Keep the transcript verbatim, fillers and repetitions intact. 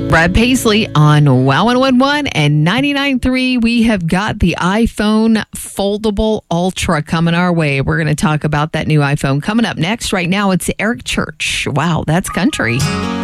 Brad Paisley on Wow one one one and ninety-nine point three. We have got the iPhone Foldable Ultra coming our way. We're going to talk about that new iPhone coming up next. Right now, it's Eric Church. Wow, that's country.